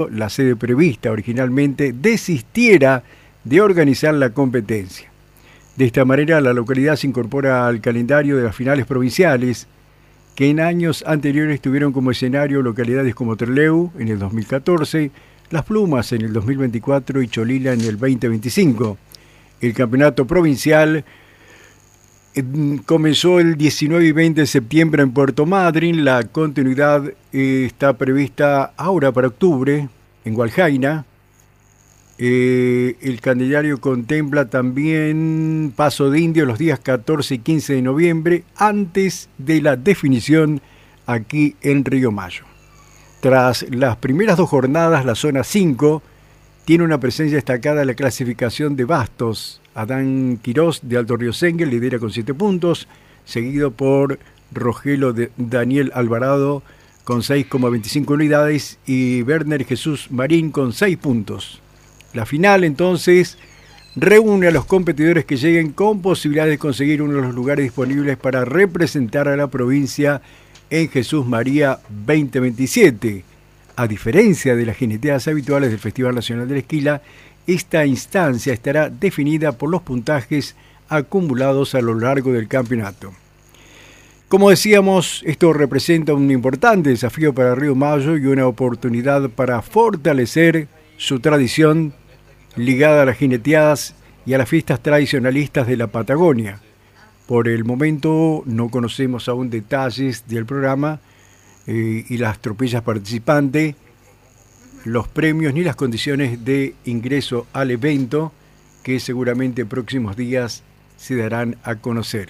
la sede prevista originalmente, desistiera de organizar la competencia. De esta manera, la localidad se incorpora al calendario de las finales provinciales, que en años anteriores tuvieron como escenario localidades como Trelew en el 2014, Las Plumas en el 2024 y Cholila en el 2025. El campeonato provincial comenzó el 19 y 20 de septiembre en Puerto Madryn. La continuidad está prevista ahora para octubre en Hualjaina. El calendario contempla también Paso de Indio los días 14 y 15 de noviembre, antes de la definición aquí en Río Mayo. Tras las primeras 2 jornadas, la zona 5 tiene una presencia destacada en la clasificación de bastos. Adán Quirós de Alto Río Sengue lidera con 7 puntos, seguido por Rogelio de Daniel Alvarado con 6,25 unidades y Werner Jesús Marín con 6 puntos. La final, entonces, reúne a los competidores que lleguen con posibilidades de conseguir uno de los lugares disponibles para representar a la provincia en Jesús María 2027. A diferencia de las jineteadas habituales del Festival Nacional de la Esquila, esta instancia estará definida por los puntajes acumulados a lo largo del campeonato. Como decíamos, esto representa un importante desafío para Río Mayo y una oportunidad para fortalecer su tradición ligada a las jineteadas y a las fiestas tradicionalistas de la Patagonia. Por el momento no conocemos aún detalles del programa y las tropillas participantes, los premios ni las condiciones de ingreso al evento, que seguramente en próximos días se darán a conocer.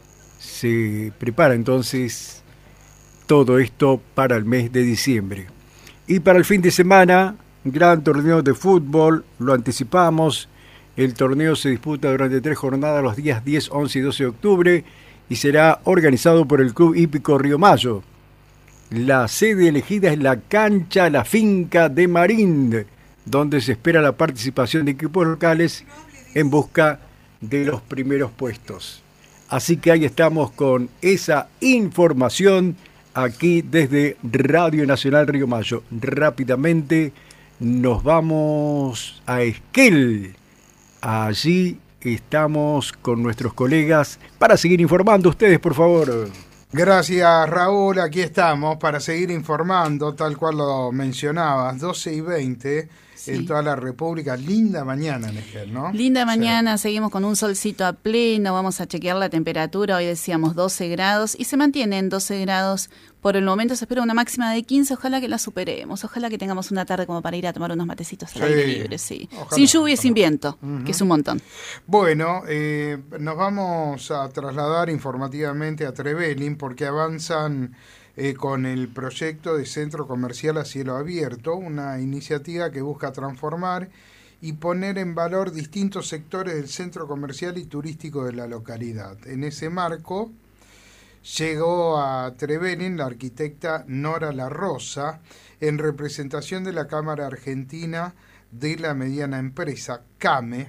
Se prepara entonces todo esto para el mes de diciembre. Y para el fin de semana, gran torneo de fútbol, lo anticipamos. El torneo se disputa durante 3 jornadas los días 10, 11 y 12 de octubre y será organizado por el Club Hípico Río Mayo. La sede elegida es la cancha La Finca de Marín, donde se espera la participación de equipos locales en busca de los primeros puestos. Así que ahí estamos con esa información aquí desde Radio Nacional Río Mayo. Rápidamente nos vamos a Esquel. Allí estamos con nuestros colegas para seguir informando. Ustedes, por favor. Gracias, Raúl. Aquí estamos para seguir informando, tal cual lo mencionabas, 12:20 sí. En toda la República. Linda mañana en Esquel, ¿no? Linda mañana, sí. Seguimos con un solcito a pleno, vamos a chequear la temperatura, hoy decíamos 12 grados y se mantiene en 12 grados. Por el momento se espera una máxima de 15, ojalá que la superemos, ojalá que tengamos una tarde como para ir a tomar unos matecitos al aire libre, sí. Ojalá, sin lluvia y sin viento, que es un montón. Bueno, nos vamos a trasladar informativamente a Trevelin porque avanzan con el proyecto de Centro Comercial a Cielo Abierto, una iniciativa que busca transformar y poner en valor distintos sectores del centro comercial y turístico de la localidad. En ese marco llegó a Trevelin la arquitecta Nora La Rosa en representación de la Cámara Argentina de la Mediana Empresa, CAME,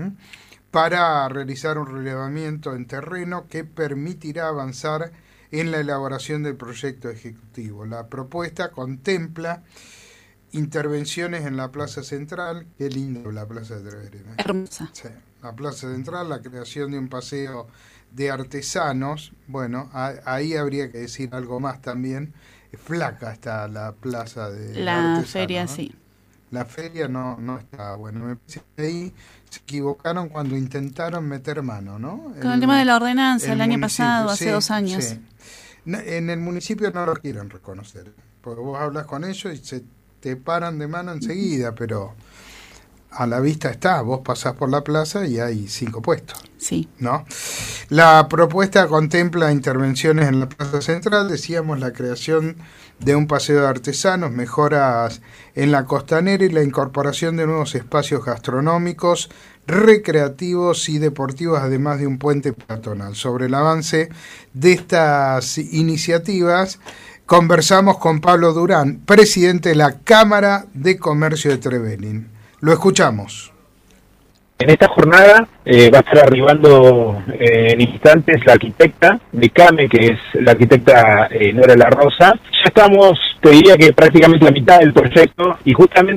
para realizar un relevamiento en terreno que permitirá avanzar en la elaboración del proyecto ejecutivo. La propuesta contempla intervenciones en la Plaza Central, qué lindo la Plaza de Trevelin, ¿eh? Hermosa. Sí, la Plaza Central, la creación de un paseo de artesanos, bueno, ahí habría que decir algo más también. Flaca está la plaza de la artesanos, feria, ¿no? Sí. La feria no está bueno. Me parece que ahí se equivocaron cuando intentaron meter mano, ¿no? Con el tema de la ordenanza, el año pasado, hace 2 años. Sí. En el municipio no lo quieren reconocer, porque vos hablas con ellos y se te paran de mano enseguida, pero a la vista está, vos pasás por la plaza y hay 5 puestos. Sí. ¿No? La propuesta contempla intervenciones en la Plaza Central, decíamos la creación de un paseo de artesanos, mejoras en la costanera y la incorporación de nuevos espacios gastronómicos, recreativos y deportivos, además de un puente peatonal. Sobre el avance de estas iniciativas conversamos con Pablo Durán, presidente de la Cámara de Comercio de Trevelin. Lo escuchamos. En esta jornada va a estar arribando en instantes la arquitecta de CAME, que es la arquitecta Nora La Rosa. Ya estamos, te diría que prácticamente la mitad del proyecto, y justamente